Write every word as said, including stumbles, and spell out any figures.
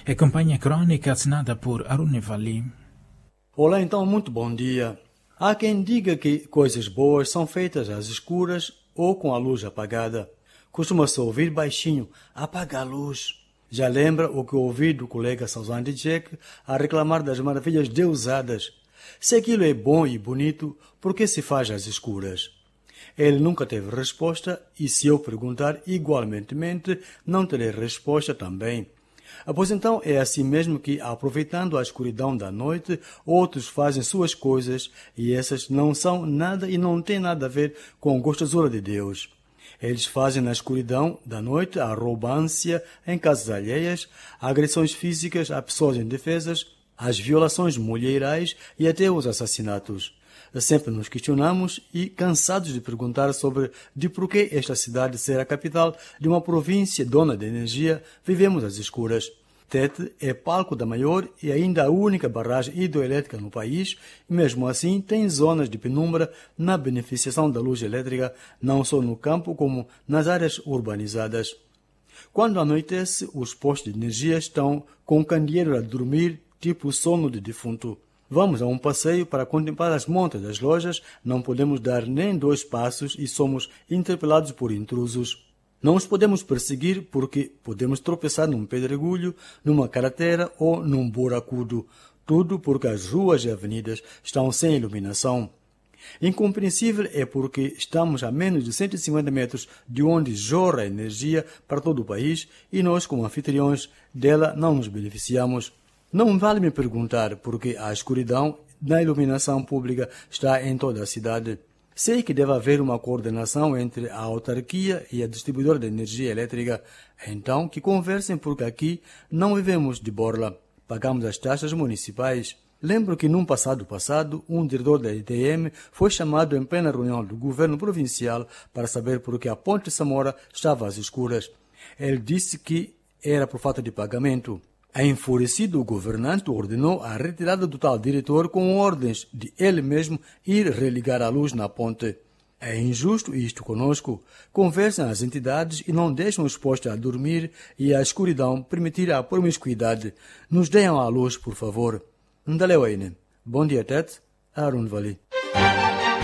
Acompanhe a crônica assinada por Arun Vali. Olá, então, muito bom dia. Há quem diga que coisas boas são feitas às escuras ou com a luz apagada. Costuma-se ouvir baixinho: apaga a luz. Já lembra o que ouvi do colega Salzan Djek a reclamar das maravilhas deusadas. Se aquilo é bom e bonito, por que se faz às escuras? Ele nunca teve resposta e, se eu perguntar igualmente, não terei resposta também. Pois então é assim mesmo que, aproveitando a escuridão da noite, outros fazem suas coisas e essas não são nada e não têm nada a ver com a gostosura de Deus. Eles fazem na escuridão da noite a arrogância em casas alheias, agressões físicas a pessoas indefesas, as violações mulherais e até os assassinatos. Sempre nos questionamos e, cansados de perguntar sobre de por que esta cidade ser a capital de uma província dona de energia, vivemos às escuras. Tete é palco da maior e ainda a única barragem hidroelétrica no país e, mesmo assim, tem zonas de penumbra na beneficiação da luz elétrica, não só no campo como nas áreas urbanizadas. Quando anoitece, os postos de energia estão com o candeeiro a dormir, tipo sono de defunto. Vamos a um passeio para contemplar as montas das lojas, não podemos dar nem dois passos e somos interpelados por intrusos. Não os podemos perseguir porque podemos tropeçar num pedregulho, numa cratera ou num buracudo. Tudo porque as ruas e avenidas estão sem iluminação. Incompreensível é porque estamos a menos de cento e cinquenta metros de onde jorra a energia para todo o país e nós, como anfitriões dela, não nos beneficiamos. Não vale me perguntar porque a escuridão na iluminação pública está em toda a cidade. Sei que deve haver uma coordenação entre a autarquia e a distribuidora de energia elétrica. Então, que conversem porque aqui não vivemos de borla. Pagamos as taxas municipais. Lembro que num passado passado, um diretor da I T M foi chamado em plena reunião do governo provincial para saber por que a Ponte Samora estava às escuras. Ele disse que era por falta de pagamento. Enfurecido, o governante ordenou a retirada do tal diretor com ordens de ele mesmo ir religar a luz na ponte. É injusto isto conosco. Conversem as entidades e não deixam os postos a dormir e a escuridão permitir a promiscuidade. Nos deem a luz, por favor. Ndalewayne. Bom dia, Tete. Arun Vali.